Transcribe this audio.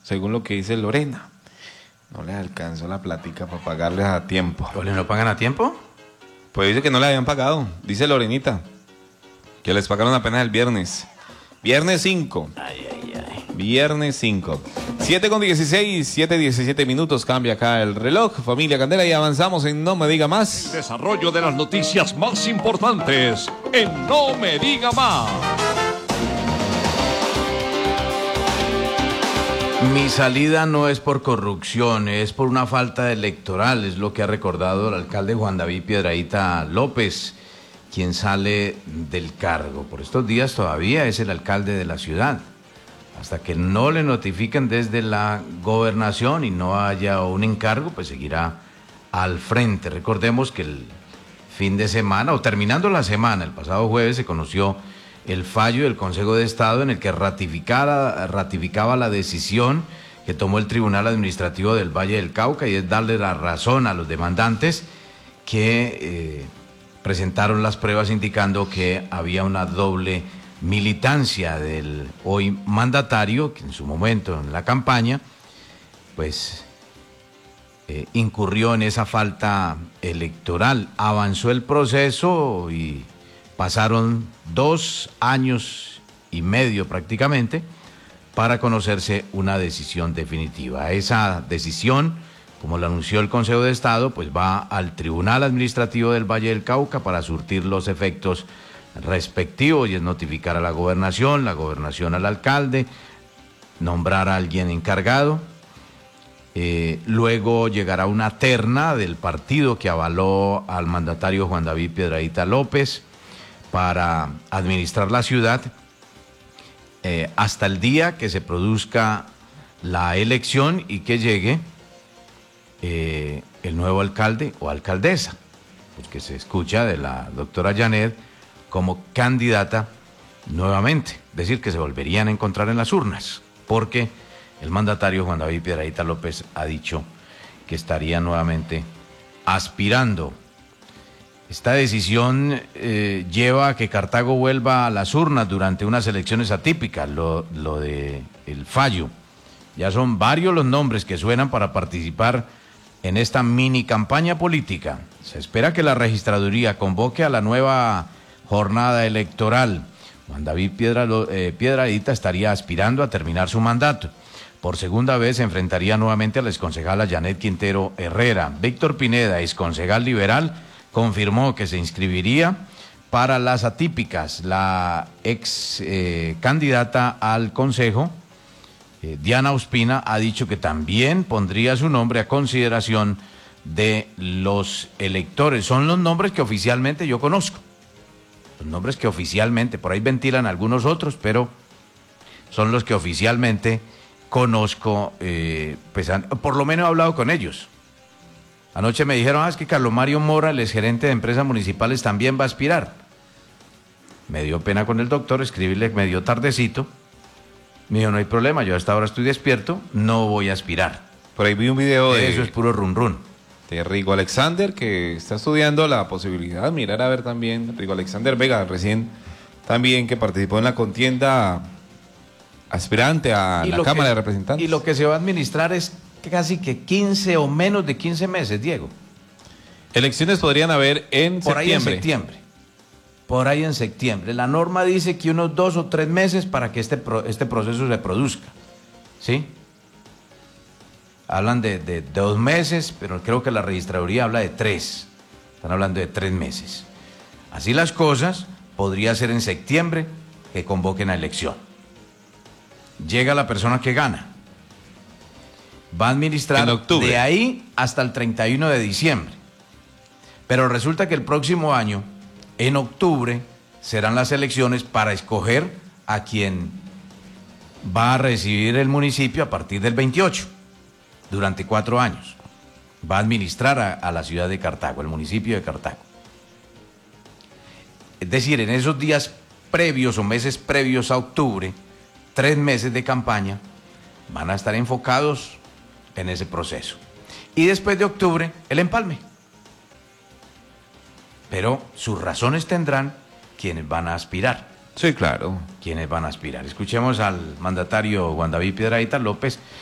según lo que dice Lorena. No les alcanzó la plática para pagarles a tiempo. ¿O le no pagan a tiempo? Pues dice que no le habían pagado, dice Lorenita, que les pagaron apenas el viernes. Viernes 5. Viernes 5. 7:16, 7:17 minutos, cambia acá el reloj, familia Candela, y avanzamos en No Me Diga Más. Desarrollo de las noticias más importantes en No Me Diga Más. Mi salida no es por corrupción, es por una falta electoral, es lo que ha recordado el alcalde Juan David Piedrahíta López, quien sale del cargo. Por estos días todavía es el alcalde de la ciudad. Hasta que no le notifiquen desde la gobernación y no haya un encargo, pues seguirá al frente. Recordemos que el fin de semana, o terminando la semana, el pasado jueves, se conoció el fallo del Consejo de Estado en el que ratificaba la decisión que tomó el Tribunal Administrativo del Valle del Cauca, y es darle la razón a los demandantes que presentaron las pruebas indicando que había una doble militancia del hoy mandatario, que en su momento en la campaña, pues incurrió en esa falta electoral. Avanzó el proceso y pasaron 2 años y medio prácticamente para conocerse una decisión definitiva. Esa decisión, como lo anunció el Consejo de Estado, pues va al Tribunal Administrativo del Valle del Cauca para surtir los efectos respectivos, y es notificar a la gobernación al alcalde, nombrar a alguien encargado, luego llegará una terna del partido que avaló al mandatario Juan David Piedrahíta López para administrar la ciudad hasta el día que se produzca la elección y que llegue el nuevo alcalde o alcaldesa, pues que se escucha de la doctora Janet como candidata nuevamente, es decir, que se volverían a encontrar en las urnas, porque el mandatario Juan David Piedrahíta López ha dicho que estaría nuevamente aspirando. Esta decisión lleva a que Cartago vuelva a las urnas durante unas elecciones atípicas, lo de el fallo. Ya son varios los nombres que suenan para participar en esta mini campaña política. Se espera que la registraduría convoque a la nueva jornada electoral. Juan David Piedrahíta estaría aspirando a terminar su mandato. Por segunda vez se enfrentaría nuevamente a la exconcejala Janet Quintero Herrera. Víctor Pineda, exconcejal liberal, confirmó que se inscribiría para las atípicas. La ex candidata al consejo, Diana Ospina, ha dicho que también pondría su nombre a consideración de los electores. Son los nombres que oficialmente yo conozco. Los nombres que oficialmente, por ahí ventilan algunos otros, pero son los que oficialmente conozco, pues por lo menos he hablado con ellos. Anoche me dijeron, es que Carlos Mario Mora, el exgerente de empresas municipales, también va a aspirar. Me dio pena con el doctor, escribirle medio tardecito. Me dijo, no hay problema, yo hasta ahora estoy despierto, no voy a aspirar. Por ahí vi un video de... Eso es puro run run. De Rigo Alexander, que está estudiando la posibilidad, mirar a ver también, Rigo Alexander Vega, recién también que participó en la contienda aspirante a la Cámara de Representantes. Y lo que se va a administrar es casi que 15 o menos de 15 meses, Diego. Elecciones podrían haber en Por septiembre. ahí en septiembre. Por ahí en septiembre. La norma dice que unos 2 o 3 meses para que este proceso se produzca. ¿Sí? Hablan de 2 meses, pero creo que la registraduría habla de 3. Están hablando de 3 meses. Así las cosas, podría ser en septiembre que convoquen a elección. Llega la persona que gana. Va a administrar de ahí hasta el 31 de diciembre. Pero resulta que el próximo año, en octubre, serán las elecciones para escoger a quien va a recibir el municipio a partir del 28. Durante 4 años. Va a administrar a la ciudad de Cartago, el municipio de Cartago. Es decir, en esos días previos o meses previos a octubre, 3 meses de campaña, van a estar enfocados en ese proceso. Y después de octubre, el empalme. Pero sus razones tendrán quienes van a aspirar. Sí, claro. Quienes van a aspirar. Escuchemos al mandatario Juan David Piedrahíta López